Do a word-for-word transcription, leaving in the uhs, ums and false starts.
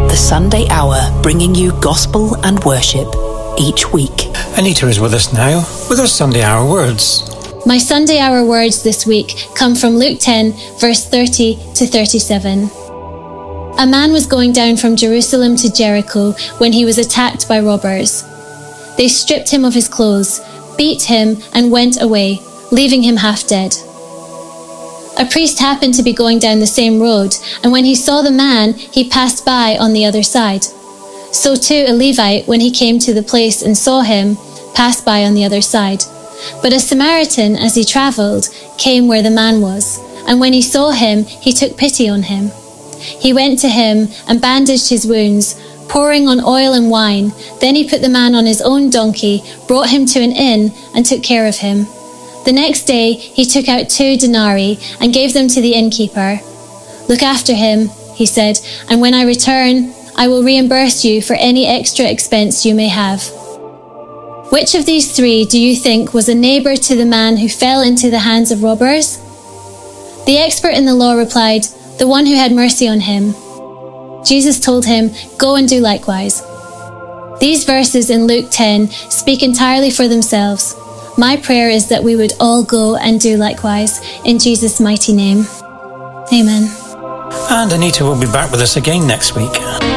The Sunday Hour, bringing you gospel and worship each week. Anita is with us now with her Sunday Hour words. My Sunday Hour words this week come from Luke ten, verse thirty to thirty-seven. A man was going down from Jerusalem to Jericho when he was attacked by robbers. They stripped him of his clothes, beat him, and went away, leaving him half dead. A priest happened to be going down the same road, and when he saw the man, he passed by on the other side. So too a Levite, when he came to the place and saw him, passed by on the other side. But a Samaritan, as he travelled, came where the man was, and when he saw him, he took pity on him. He went to him and bandaged his wounds, pouring on oil and wine. Then he put the man on his own donkey, brought him to an inn, and took care of him. The next day he took out two denarii and gave them to the innkeeper. "Look after him," he said, "and when I return, I will reimburse you for any extra expense you may have." Which of these three do you think was a neighbour to the man who fell into the hands of robbers? The expert in the law replied, "The one who had mercy on him." Jesus told him, "Go and do likewise." These verses in Luke ten speak entirely for themselves. My prayer is that we would all go and do likewise, in Jesus' mighty name. Amen. And Anita will be back with us again next week.